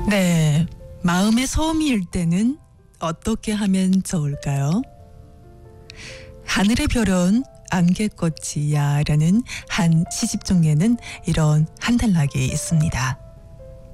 네, 마음의 소음일 때는 어떻게 하면 좋을까요? 하늘의 별은 안개꽃이야 라는 한 시집 중에는 이런 한 단락이 있습니다.